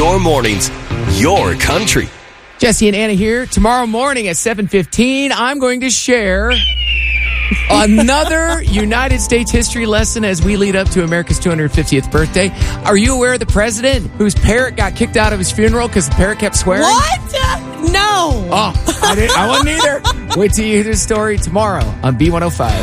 your mornings, your country. Jesse and Anna here. Tomorrow morning at 7:15, I'm going to share another United States history lesson as we lead up to America's 250th birthday. Are you aware of the president whose parrot got kicked out of his funeral because the parrot kept swearing? What? No. Oh, I wasn't either. Wait till you hear this story tomorrow on B105.